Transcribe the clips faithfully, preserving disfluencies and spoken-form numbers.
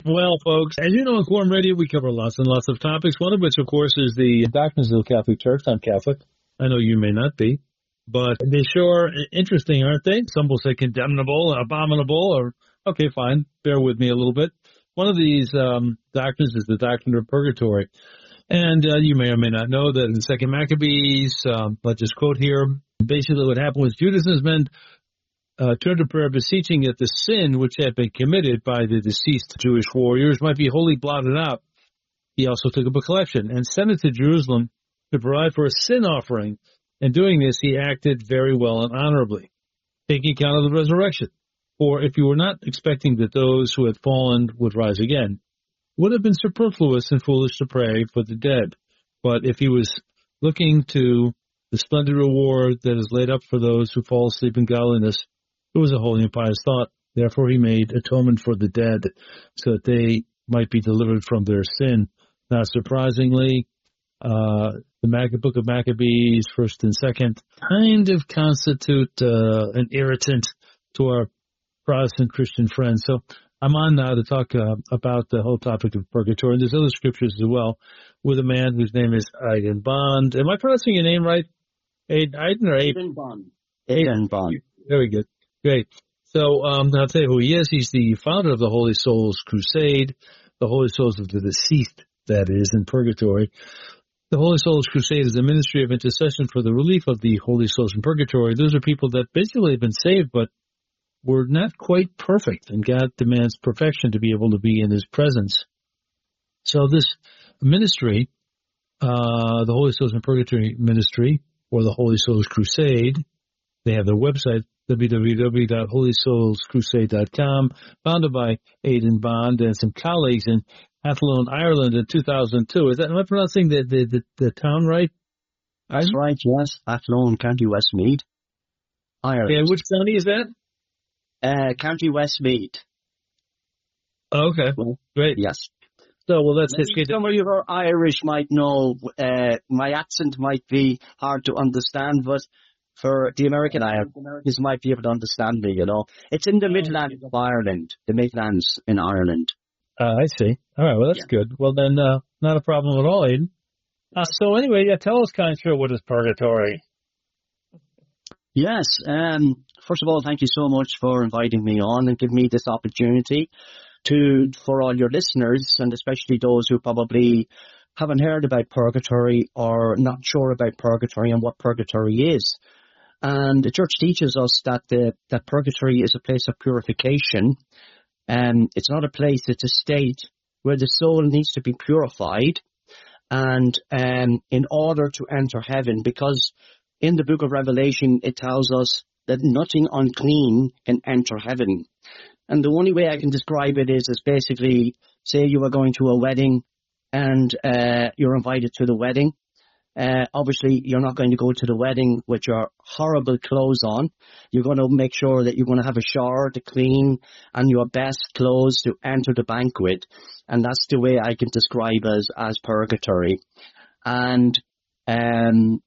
Well, folks, as you know, on Quorum Radio, we cover lots and lots of topics, one of which, of course, is the doctrines of the Catholic Church. I'm Catholic. I know you may not be, but they sure are interesting, aren't they? Some will say condemnable, abominable, or, okay, fine, bear with me a little bit. One of these um, doctrines is the doctrine of purgatory. And uh, you may or may not know that in Second Maccabees, um, let's just quote here, basically what happened was Judas and his men Uh, turned to prayer, beseeching that the sin which had been committed by the deceased Jewish warriors might be wholly blotted out. He also took up a collection and sent it to Jerusalem to provide for a sin offering. In doing this, he acted very well and honorably, taking account of the resurrection. For if you were not expecting that those who had fallen would rise again, it would have been superfluous and foolish to pray for the dead. But if he was looking to the splendid reward that is laid up for those who fall asleep in godliness, it was a holy and pious thought. Therefore, he made atonement for the dead so that they might be delivered from their sin. Not surprisingly, uh, the Mac- book of Maccabees, first and second, kind of constitute uh, an irritant to our Protestant Christian friends. So I'm on now to talk uh, about the whole topic of purgatory. And there's other scriptures as well with a man whose name is Aidan Bond. Am I pronouncing your name right? Aidan, Aidan or Aidan? Aidan Bond. Aidan Bond. Very good. Great. So um, I'll tell you who he is. He's the founder of the Holy Souls Crusade, the Holy Souls of the deceased, that is, in purgatory. The Holy Souls Crusade is a ministry of intercession for the relief of the Holy Souls in purgatory. Those are people that basically have been saved, but were not quite perfect, and God demands perfection to be able to be in His presence. So this ministry, uh, the Holy Souls in Purgatory Ministry, or the Holy Souls Crusade, they have their website, w w w dot holy souls crusade dot com, founded by Aidan Bond and some colleagues in Athlone, Ireland in two thousand two. Is that, am I pronouncing the, the, the, the town right? That's right, yes. Athlone, County Westmeath, Ireland. Yeah, which county is that? Uh, County Westmeath. Oh, okay, well, great. Yes. So, well, that's Maybe some of you who are Irish might know, uh, my accent might be hard to understand, but for the American Irish might be able to understand me, you know. It's in the Midlands of Ireland, the Midlands in Ireland. Uh, I see. All right, well, that's yeah. good. Well, then, uh, not a problem at all, Aidan. Uh, so anyway, yeah, tell us kind of sure what is purgatory. Yes. Um, first of all, thank you so much for inviting me on and giving me this opportunity to, for all your listeners, and especially those who probably haven't heard about purgatory or not sure about purgatory and what purgatory is. And the church teaches us that the, that purgatory is a place of purification. And it's not a place, it's a state where the soul needs to be purified. And um, in order to enter heaven, because in the book of Revelation, it tells us that nothing unclean can enter heaven. And the only way I can describe it is, is basically, say you are going to a wedding and uh, you're invited to the wedding. Uh, obviously, you're not going to go to the wedding with your horrible clothes on. You're going to make sure that you're going to have a shower to clean and your best clothes to enter the banquet. And that's the way I can describe as, as purgatory. And um,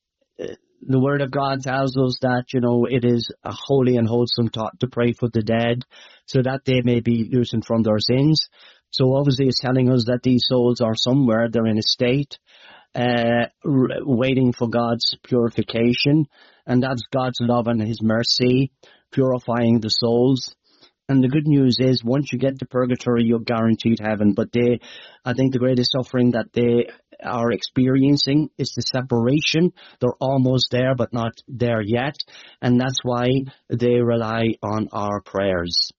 the Word of God tells us that, you know, it is a holy and wholesome thought to pray for the dead so that they may be loosened from their sins. So obviously it's telling us that these souls are somewhere, they're in a state uh, r- waiting for God's purification, and that's God's love and His mercy purifying the souls. And the good news is once you get to purgatory, you're guaranteed heaven. But they, I think the greatest suffering that they are experiencing is the separation. They're almost there, but not there yet. And that's why they rely on our prayers.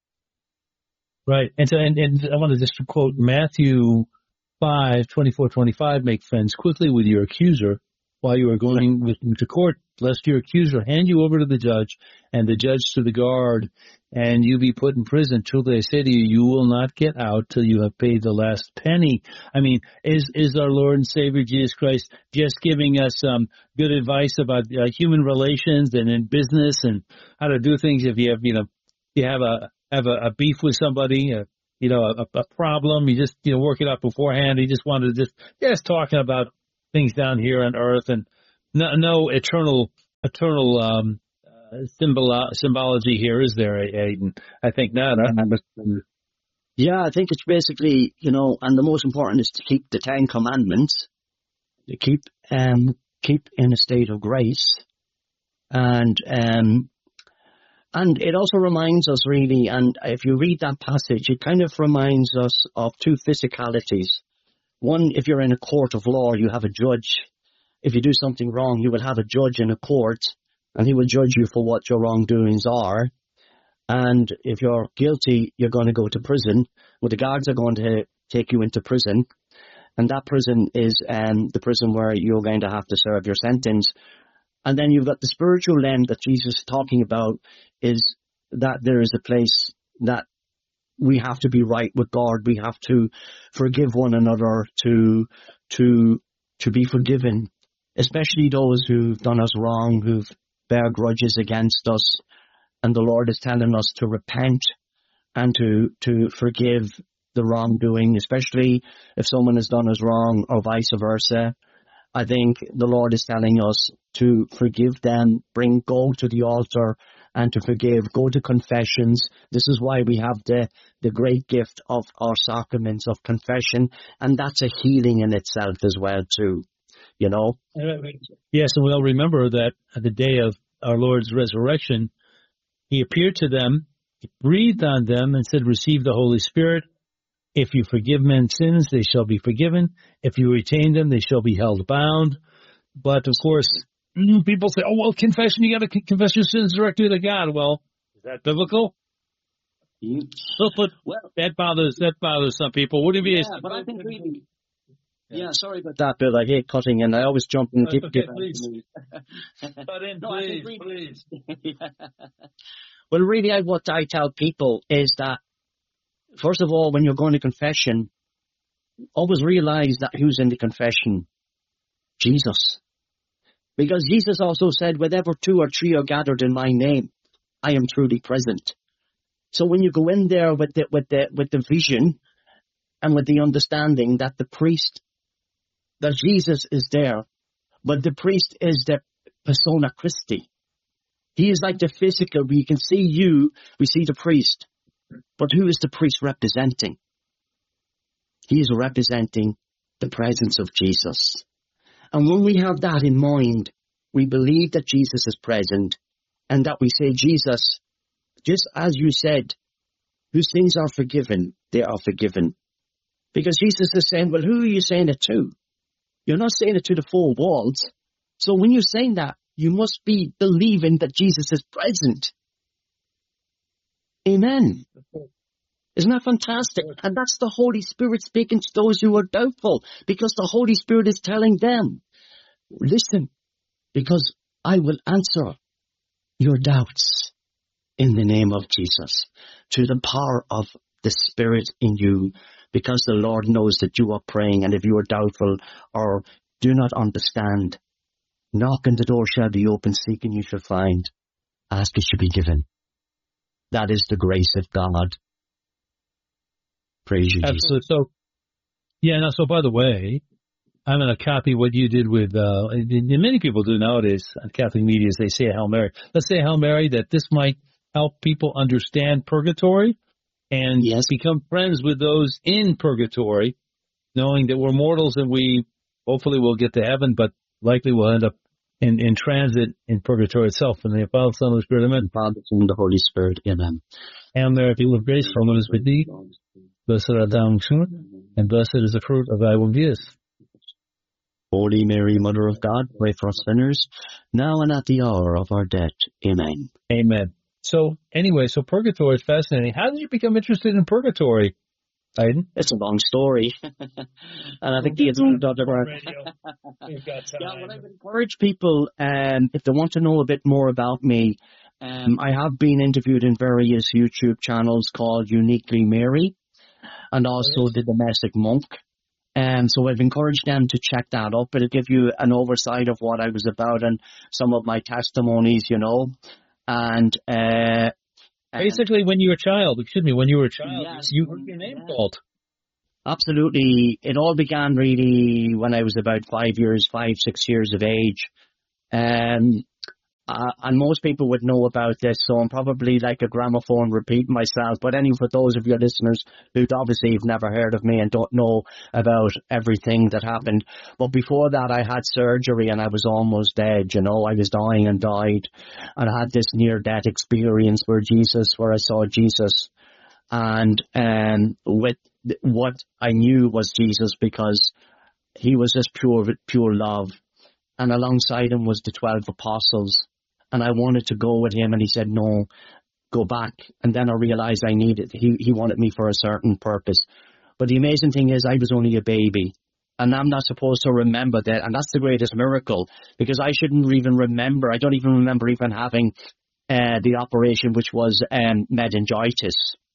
Right. And so, and, and I want to just quote Matthew five, twenty-four, twenty-five, make friends quickly with your accuser while you are going with him to court, lest your accuser hand you over to the judge and the judge to the guard, and you be put in prison till they say to you, you will not get out till you have paid the last penny. I mean, is is our Lord and Savior Jesus Christ just giving us um, good advice about uh, human relations and in business and how to do things if you have, you know, you have a have a, a beef with somebody, uh, you know, a, a problem, you just, you know, work it out beforehand. He just wanted to just, just talking about things down here on earth and no, no eternal, eternal, um, uh, symbol, symbology here, is there, Aidan? I think not. Huh? Yeah, I think it's basically, you know, and the most important is to keep the Ten Commandments, to keep um keep in a state of grace, and um and it also reminds us really, and if you read that passage, it kind of reminds us of two physicalities. One, if you're in a court of law, you have a judge. If you do something wrong, you will have a judge in a court, and he will judge you for what your wrongdoings are. And if you're guilty, you're going to go to prison. Well, the guards are going to take you into prison. And that prison is um, the prison where you're going to have to serve your sentence. And then you've got the spiritual end that Jesus is talking about, is that there is a place that we have to be right with God. We have to forgive one another, to to to be forgiven, especially those who've done us wrong, who've bear grudges against us. And the Lord is telling us to repent and to, to forgive the wrongdoing, especially if someone has done us wrong or vice versa. I think the Lord is telling us to forgive them, bring, go to the altar and to forgive, go to confessions. This is why we have the, the great gift of our sacraments of confession. And that's a healing in itself as well too, you know? Yes, and we'll remember that at the day of our Lord's resurrection, he appeared to them, he breathed on them and said, receive the Holy Spirit. If you forgive men's sins, they shall be forgiven. If you retain them, they shall be held bound. But of course, people say, oh, well, confession, you got to confess your sins directly to God. Well, is that biblical? Mm. But well, that bothers, that bothers some people. Would it be? Yeah, a, but I think really, yeah. yeah, sorry about that, Bill. I hate cutting and I always jump and give, okay, give please. Cut in, no, please, really, please. yeah. Well, really, I, what I tell people is that, first of all, when you're going to confession, always realize that who's in the confession? Jesus. Because Jesus also said, wherever two or three are gathered in my name, I am truly present. So when you go in there with the, with the, with the vision and with the understanding that the priest, that Jesus is there, but the priest is the persona Christi. He is like the physical. We can see you, we see the priest. But who is the priest representing? He is representing the presence of Jesus. And when we have that in mind, we believe that Jesus is present and that we say, Jesus, just as you said, whose sins are forgiven, they are forgiven. Because Jesus is saying, well, who are you saying it to? You're not saying it to the four walls. So when you're saying that, you must be believing that Jesus is present. Amen. Isn't that fantastic? And that's the Holy Spirit speaking to those who are doubtful, because the Holy Spirit is telling them, listen, because I will answer your doubts in the name of Jesus, to the power of the Spirit in you, because the Lord knows that you are praying, and if you are doubtful or do not understand, knock and the door shall be open, seek and you shall find, ask it shall be given. That is the grace of God. Praise you, Absolutely. Jesus. So, yeah, now, so by the way, I'm going to copy what you did with, uh, and many people do nowadays on Catholic media is they say a Hail Mary. Let's say a Hail Mary, that this might help people understand purgatory and yes. become friends with those in purgatory, knowing that we're mortals and we hopefully will get to heaven, but likely we'll end up in, in transit in purgatory itself. In the Father, Son, and the Spirit, amen. Father, Son, the Holy Spirit, amen. Hail Mary, full of grace, the Lord is with thee. Blessed art thou amongst women, and blessed is the fruit of thy womb, Jesus. Holy Mary, Mother of God, pray for us sinners, now and at the hour of our death. Amen. Amen. So, anyway, so purgatory is fascinating. How did you become interested in purgatory, Aiden? It's a long story. and I think the other We've got time. Yeah, what I would encourage people, um, if they want to know a bit more about me, um, I have been interviewed in various YouTube channels called Uniquely Mary, and also the Domestic Monk. Um, so I've encouraged them to check that up. It'll give you an oversight of what I was about and some of my testimonies, you know. And uh, basically, when you were a child, excuse me, when you were a child, yes, you heard your name yeah. called. Absolutely. It all began really when I was about five years, five, six years of age. Um, Uh, and most people would know about this, so I'm probably like a gramophone repeating myself. But anyway, for those of your listeners who obviously have never heard of me and don't know about everything that happened. But before that, I had surgery and I was almost dead, you know. I was dying and died. And I had this near-death experience where Jesus, where I saw Jesus. And um, with what I knew was Jesus, because he was just pure, pure love. And alongside him was the twelve apostles. And I wanted to go with him, and he said, no, go back. And then I realized I needed, he, he wanted me for a certain purpose. But the amazing thing is I was only a baby, and I'm not supposed to remember that. And that's the greatest miracle, because I shouldn't even remember. I don't even remember even having uh, the operation, which was um, meningitis.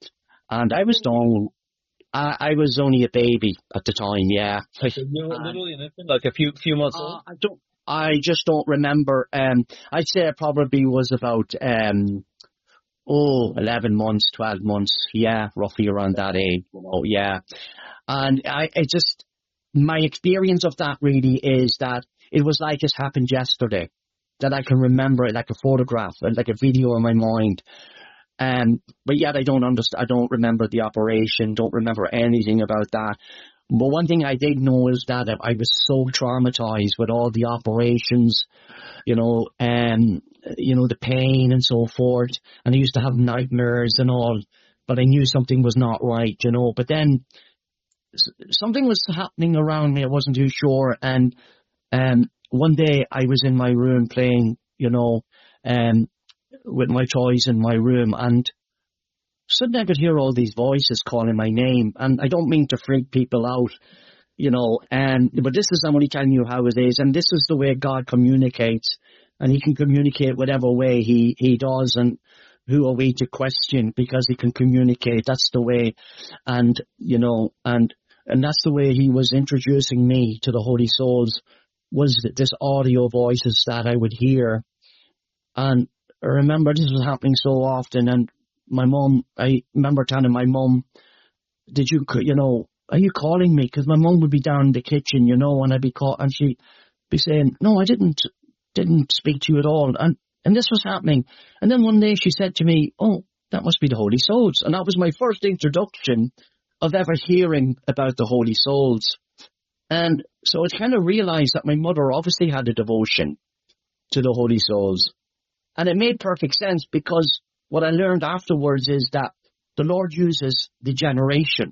And I was done. I, I was only a baby at the time, yeah. Like, you were literally an infant, like a few few months uh, old? I don't. I just don't remember. Um, I'd say it probably was about, um, oh, eleven months, twelve months. Yeah, roughly around that age. Oh, yeah. And I, I just, my experience of that really is that it was like it happened yesterday, that I can remember it like a photograph, like a video in my mind. Um, but yet I don't understand, I don't remember the operation, don't remember anything about that. But one thing I did know is that I was so traumatized with all the operations, you know, um, you know, the pain and so forth. And I used to have nightmares and all, but I knew something was not right, you know. But then something was happening around me. I wasn't too sure. And um, one day I was in my room playing, you know, um, with my toys in my room, and suddenly I could hear all these voices calling my name. And I don't mean to freak people out, you know, and but this is, I'm only telling you how it is. And this is the way God communicates. And he can communicate whatever way he, he does. And who are we to question? Because he can communicate. That's the way. And, you know, and and that's the way he was introducing me to the Holy Souls, was this audio voices that I would hear. And I remember this was happening so often. And my mum, I remember telling my mum, did you, you know, are you calling me? Because my mum would be down in the kitchen, you know, and I'd be call, and she'd be saying, no, I didn't, didn't speak to you at all. And, and this was happening. And then one day she said to me, oh, that must be the Holy Souls. And that was my first introduction of ever hearing about the Holy Souls. And so I kind of realized that my mother obviously had a devotion to the Holy Souls. And it made perfect sense, because what I learned afterwards is that the Lord uses the generation.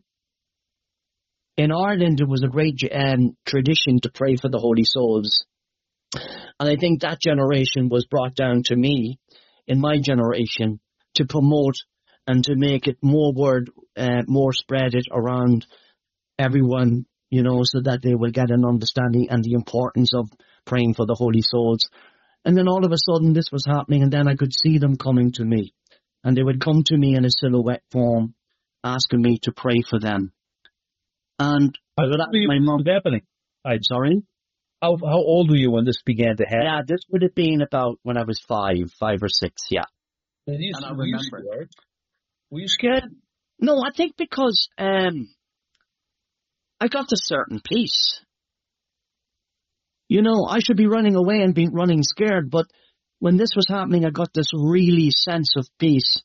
In Ireland, there was a great um, tradition to pray for the Holy Souls. And I think that generation was brought down to me, in my generation, to promote and to make it more word, uh, more spread it around everyone, you know, so that they will get an understanding and the importance of praying for the Holy Souls. And then all of a sudden this was happening, and then I could see them coming to me. And they would come to me in a silhouette form, asking me to pray for them. And how old were you my mom, happening? I'm sorry? How how old were you when this began to happen? Yeah, this would have been about when I was five, five or six, yeah. And, you, and I were, you remember. were you scared? No, I think because um, I got a certain peace. You know, I should be running away and be running scared, but when this was happening, I got this really sense of peace.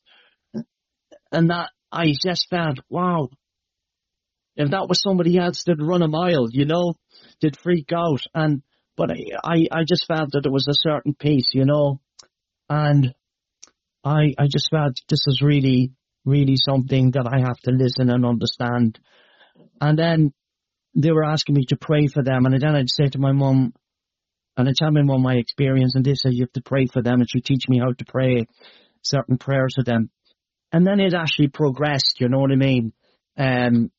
And that I just felt, wow, if that was somebody else, they'd run a mile, you know, they'd freak out. And, but I, I, I just felt that there was a certain peace, you know, and I, I just felt this is really, really something that I have to listen and understand. And then they were asking me to pray for them. And then I'd say to my mum, and I'd tell my mum my experience, and they said, you have to pray for them. And she'd teach me how to pray certain prayers for them. And then it actually progressed, you know what I mean? Um,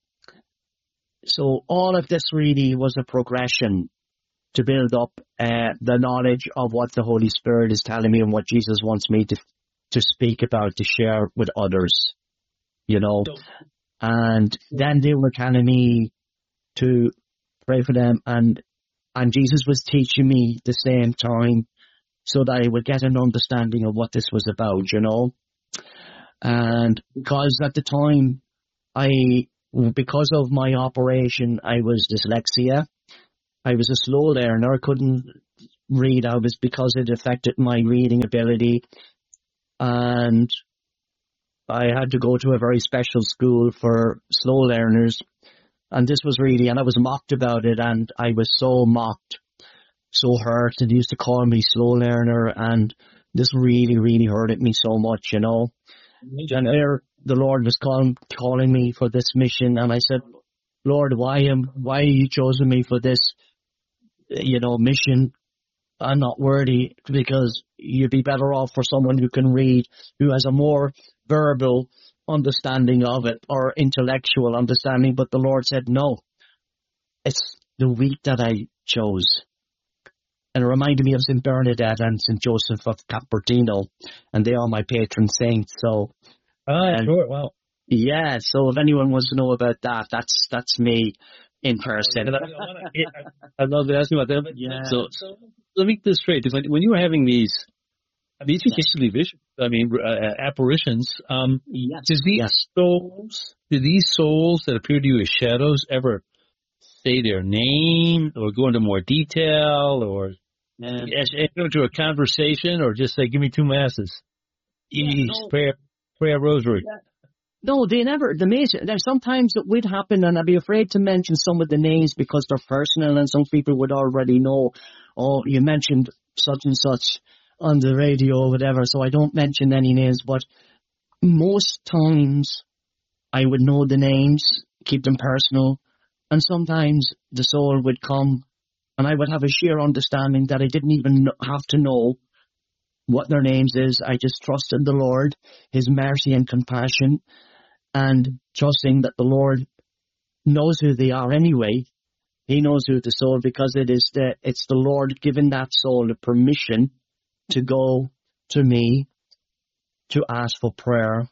so all of this really was a progression to build up uh, the knowledge of what the Holy Spirit is telling me and what Jesus wants me to to speak about, to share with others, you know. And then they were telling me to pray for them, and and Jesus was teaching me at the same time so that I would get an understanding of what this was about, you know. And because at the time, I, because of my operation, I was dyslexia. I was a slow learner. I couldn't read. I was because it affected my reading ability, and I had to go to a very special school for slow learners, and this was really, and I was mocked about it, and I was so mocked, so hurt, and they used to call me slow learner, and this really, really hurted me so much, you know. And there, the Lord was calling, calling me for this mission, and I said, Lord, why am, why you chosen me for this, you know, mission? I'm not worthy, because you'd be better off for someone who can read, who has a more verbal understanding of it, or intellectual understanding. But the Lord said, no, it's the weak that I chose. And it reminded me of Saint Bernadette and Saint Joseph of Capertino, and they are my patron saints. So, ah, and, sure, wow. Yeah, so if anyone wants to know about that, that's that's me in person. I'd love to ask you about that. But yeah. So, so let me get this straight. When, when you were having these, I mean, these basically visions, I mean, uh, apparitions, um, yes. Does these yes. souls, do these souls that appear to you as shadows ever say their name or go into more detail or Um, go into a conversation or just say, give me two masses? Yeah, Ease, no. prayer, prayer rosary. Yeah. No, they never, the amazing, there's sometimes it would happen, and I'd be afraid to mention some of the names because they're personal, and some people would already know, oh, you mentioned such and such on the radio or whatever, so I don't mention any names, but most times I would know the names, keep them personal, and sometimes the soul would come and I would have a sheer understanding that I didn't even have to know what their names is. I just trusted the Lord, His mercy and compassion, and trusting that the Lord knows who they are anyway. He knows who the soul, because it is the, it's the Lord giving that soul the permission to go to me, to ask for prayer,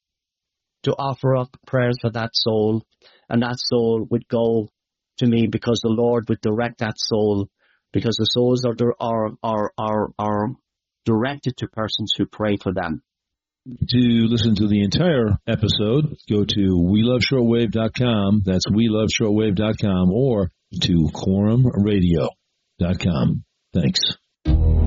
to offer up prayers for that soul, and that soul would go to me because the Lord would direct that soul, because the souls are are are are, are directed to persons who pray for them. To listen to the entire episode, go to we love shortwave dot com. That's we love shortwave dot com, or to quorum radio dot com. Thanks.